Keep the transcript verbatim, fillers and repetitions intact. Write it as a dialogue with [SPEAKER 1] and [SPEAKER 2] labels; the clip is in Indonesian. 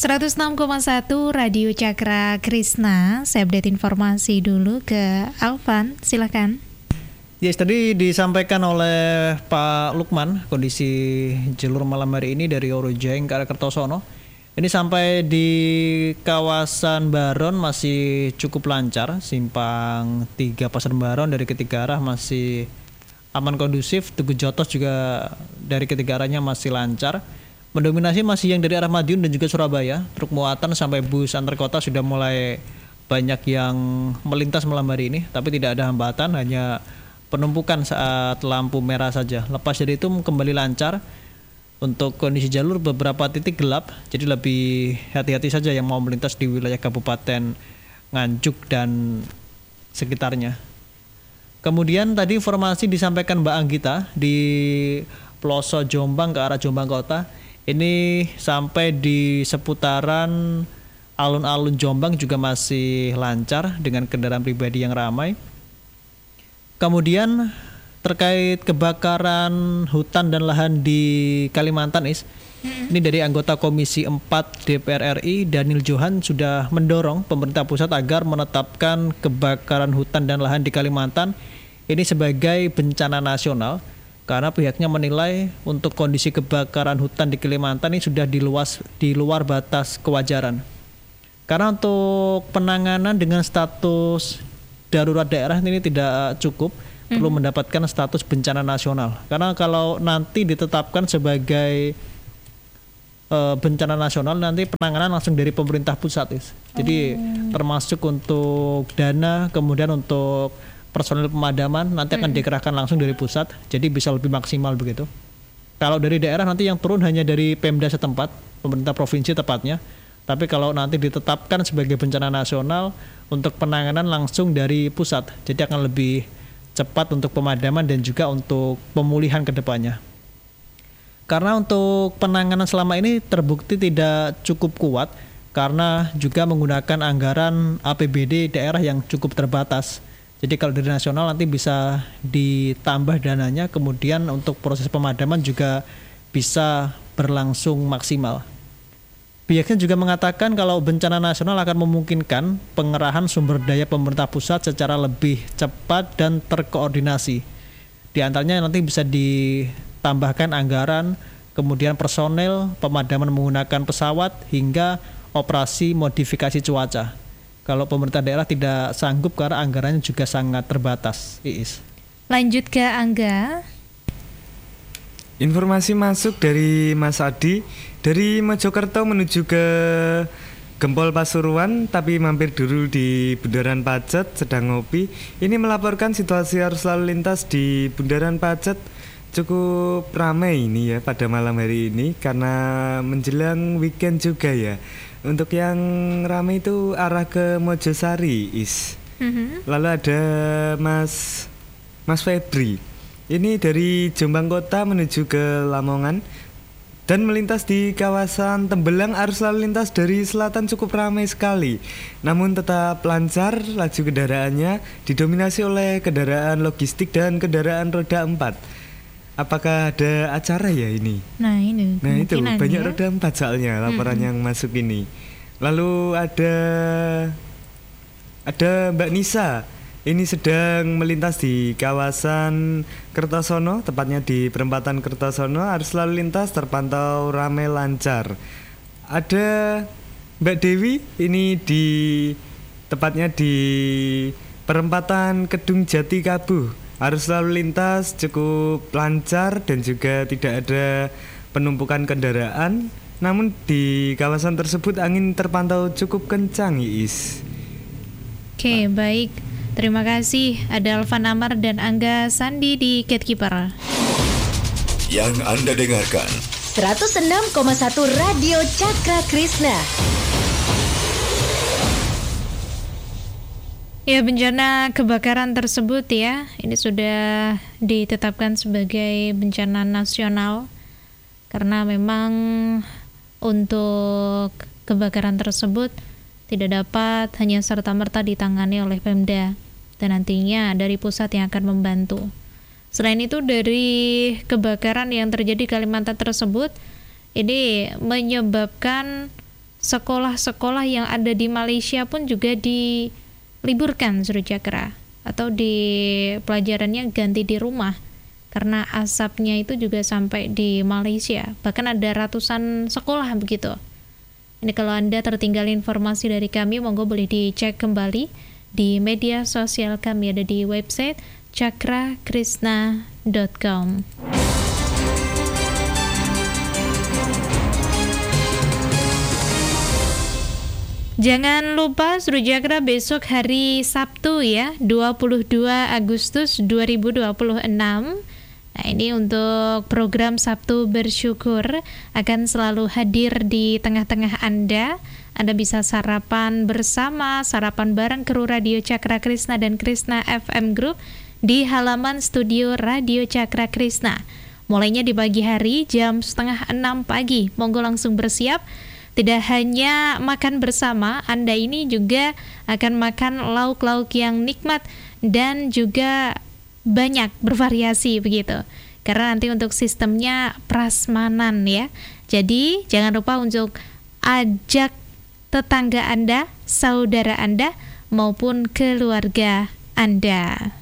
[SPEAKER 1] seratus enam koma satu Radio Cakra Krishna. Saya update informasi dulu ke Alvan, silakan.
[SPEAKER 2] Yes, tadi disampaikan oleh Pak Lukman kondisi jalur malam hari ini dari Orojeng ke arah Kertosono. Ini sampai di kawasan Baron masih cukup lancar, simpang tiga Pasar Baron dari ketiga arah masih aman kondusif, Tugu Jotos juga dari ketiga arahnya masih lancar. Mendominasi masih yang dari arah Madiun dan juga Surabaya. Truk muatan sampai bus antar kota sudah mulai banyak yang melintas malam hari ini, tapi tidak ada hambatan, hanya penumpukan saat lampu merah saja. Lepas dari itu kembali lancar. Untuk kondisi jalur beberapa titik gelap, jadi lebih hati-hati saja yang mau melintas di wilayah Kabupaten Nganjuk dan sekitarnya. Kemudian tadi informasi disampaikan Mbak Anggita di pelosok Jombang ke arah Jombang Kota. Ini sampai di seputaran alun-alun Jombang juga masih lancar dengan kendaraan pribadi yang ramai. Kemudian terkait kebakaran hutan dan lahan di Kalimantan, Is. Mm-hmm. Ini dari anggota Komisi empat D P R R I, Daniel Johan, sudah mendorong pemerintah pusat agar menetapkan kebakaran hutan dan lahan di Kalimantan ini sebagai bencana nasional, karena pihaknya menilai untuk kondisi kebakaran hutan di Kalimantan ini sudah di, luas, di luar batas kewajaran. Karena untuk penanganan dengan status darurat daerah ini tidak cukup, perlu mendapatkan status bencana nasional. Karena kalau nanti ditetapkan sebagai e, bencana nasional, nanti penanganan langsung dari pemerintah pusat, Is. Jadi oh. termasuk untuk dana, kemudian untuk personil pemadaman nanti akan hmm. dikerahkan langsung dari pusat, jadi bisa lebih maksimal begitu. Kalau dari daerah nanti yang turun hanya dari Pemda setempat, pemerintah provinsi tepatnya. Tapi kalau nanti ditetapkan sebagai bencana nasional, untuk penanganan langsung dari pusat, jadi akan lebih cepat untuk pemadaman dan juga untuk pemulihan ke depannya. Karena untuk penanganan selama ini terbukti tidak cukup kuat karena juga menggunakan anggaran A P B D daerah yang cukup terbatas. Jadi kalau dari nasional nanti bisa ditambah dananya, kemudian untuk proses pemadaman juga bisa berlangsung maksimal. Pihaknya juga mengatakan kalau bencana nasional akan memungkinkan pengerahan sumber daya pemerintah pusat secara lebih cepat dan terkoordinasi. Di antaranya nanti bisa ditambahkan anggaran, kemudian personel, pemadaman menggunakan pesawat, hingga operasi modifikasi cuaca. Kalau pemerintah daerah tidak sanggup karena anggarannya juga sangat terbatas. Iis.
[SPEAKER 1] Lanjut ke Angga.
[SPEAKER 3] Informasi masuk dari Mas Adi dari Mojokerto menuju ke Gempol Pasuruan, tapi mampir dulu di Bundaran Pacet sedang ngopi. Ini melaporkan situasi arus lalu lintas di Bundaran Pacet cukup ramai ini ya pada malam hari ini karena menjelang weekend juga ya. Untuk yang ramai itu arah ke Mojosari, Is. Mm-hmm. Lalu ada Mas Mas Febri. Ini dari Jombang Kota menuju ke Lamongan dan melintas di kawasan Tembelang. Arus lalu lintas dari selatan cukup ramai sekali, namun tetap lancar. Laju kendaraannya didominasi oleh kendaraan logistik dan kendaraan roda empat. Apakah ada acara ya ini?
[SPEAKER 1] Nah ini
[SPEAKER 3] Nah itu banyak
[SPEAKER 1] ya?
[SPEAKER 3] roda empat soalnya laporan hmm. yang masuk ini. Lalu ada Ada Mbak Nisa. Ini sedang melintas di kawasan Kertosono, tepatnya di perempatan Kertosono. Arus lalu lintas terpantau ramai lancar. Ada Mbak Dewi, ini di tepatnya di perempatan Kedung Jati Kabuh. Arus lalu lintas cukup lancar dan juga tidak ada penumpukan kendaraan. Namun di kawasan tersebut angin terpantau cukup kencang, Iis.
[SPEAKER 1] Oke, baik. Terima kasih. Ada Alvan Amar dan Angga Sandi di Gatekeeper.
[SPEAKER 4] Yang Anda dengarkan
[SPEAKER 5] seratus enam koma satu Radio Cakra Krishna.
[SPEAKER 1] Ya, bencana kebakaran tersebut ya, ini sudah ditetapkan sebagai bencana nasional karena memang untuk kebakaran tersebut tidak dapat hanya serta-merta ditangani oleh Pemda dan nantinya dari pusat yang akan membantu. Selain itu, dari kebakaran yang terjadi di Kalimantan tersebut ini menyebabkan sekolah-sekolah yang ada di Malaysia pun juga diliburkan Suruh Cakra, atau di pelajarannya ganti di rumah karena asapnya itu juga sampai di Malaysia, bahkan ada ratusan sekolah begitu. Ini kalau Anda tertinggal informasi dari kami, monggo boleh dicek kembali di media sosial kami, ada di website cakrakrisna dot com. Jangan lupa Suruh Cakra besok hari Sabtu ya, dua puluh dua Agustus dua ribu dua puluh enam. Nah, ini untuk program Sabtu Bersyukur akan selalu hadir di tengah-tengah Anda. Anda bisa sarapan bersama, sarapan bareng kru Radio Cakra Krisna dan Krisna F M Group di halaman studio Radio Cakra Krisna. Mulainya di pagi hari jam setengah enam pagi. Monggo langsung bersiap. Tidak hanya makan bersama, Anda ini juga akan makan lauk-lauk yang nikmat dan juga banyak bervariasi begitu. Karena nanti untuk sistemnya prasmanan ya. Jadi jangan lupa untuk ajak tetangga Anda, saudara Anda maupun keluarga Anda.